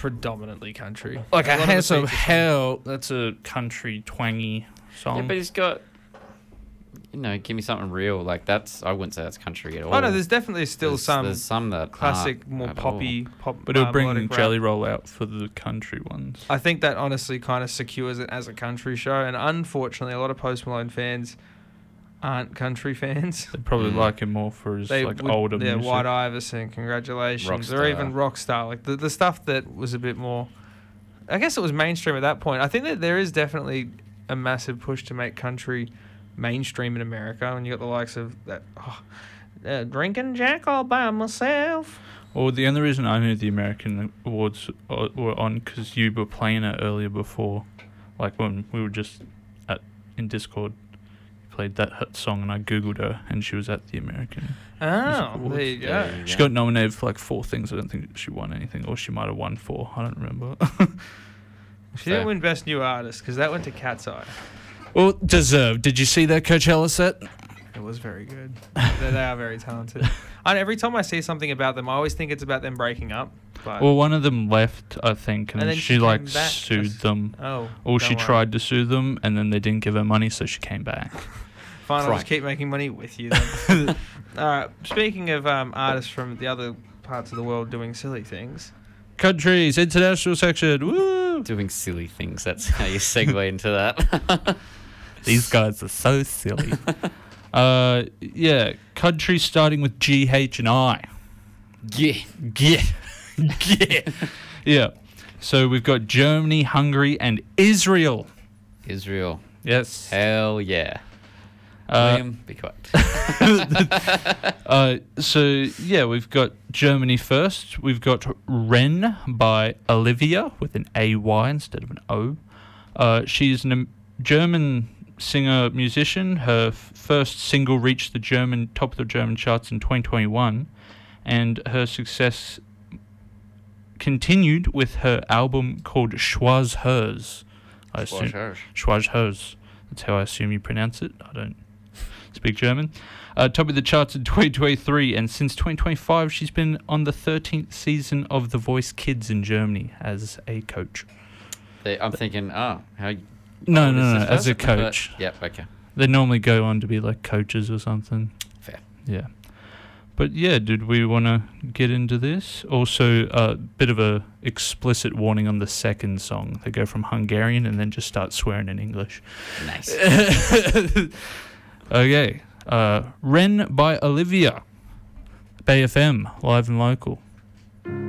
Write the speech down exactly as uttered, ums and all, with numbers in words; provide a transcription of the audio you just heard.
predominantly country. Like a lot House the of features- Hell, that's a country twangy song. Yeah, but he's got, you know, give me something real. Like that's, I wouldn't say that's country at all. Oh no, there's definitely still There's- some There's some that classic, aren't more at all. poppy, pop. but it'll uh, bring melodic rap. Jelly Roll out for the country ones. I think that honestly kind of secures it as a country show, and unfortunately, a lot of Post Malone fans aren't country fans. They'd probably Mm. like him more for his They like would- older yeah, music. White Iverson, congratulations, or Rockstar. even Rockstar, like the the stuff that was a bit more. I guess it was mainstream at that point. I think that there is definitely a massive push to make country mainstream in America, and you got the likes of that oh, uh, drinking Jack all by myself. Well, the only reason I knew the American Awards uh, were on because you were playing it earlier before, like when we were just at in Discord. You played that hit song and I googled her and she was at the American. Oh, Awards. there you go. There you She go. got nominated for like four things. I don't think she won anything, or she might have won four. I don't remember. She didn't Fair. win Best New Artist because that went to Cat's Eye. Well, deserved. Did you see that Coachella set? It was very good. they, they are very talented. And every time I see something about them, I always think it's about them breaking up. But Well, one of them left, I think, and, And then she, she like came back sued just- them. oh, Or don't she worry. tried to sue them, and then they didn't give her money, so she came back. Fine, I'll Right. just keep making money with you then. All right. Speaking of um, artists from the other parts of the world doing silly things, Countries, international section. Woo! Doing silly things. That's how you segue into that. These guys are so silly. uh, yeah, countries starting with G, H, and I. Yeah. Yeah. Yeah. Yeah. So we've got Germany, Hungary, and Israel. Israel. Yes. Hell yeah. Uh, William, be quiet. uh, so, yeah, we've got Germany first. We've got Ren by Olivia with an A Y instead of an O. Uh, she's a um, German singer musician. Her f- first single reached the German top of the German charts in twenty twenty-one, and her success continued with her album called Schwarz Hers. I assume Schwarz Hers. That's how I assume you pronounce it. I don't speak German. Uh, top of the charts in twenty twenty-three, and since twenty twenty-five, she's been on the thirteenth season of The Voice Kids in Germany as a coach. They, I'm thinking, oh, how? you- No, oh, no, this no, is as a first? But- coach. Yep. Okay. They normally go on to be like coaches or something. Fair. Yeah. But yeah, did we want to get into this? Also, a uh, bit of a explicit warning on the second song. They go from Hungarian and then just start swearing in English. Nice. Okay. Uh, Ren by Olivia. Bay F M, live and local.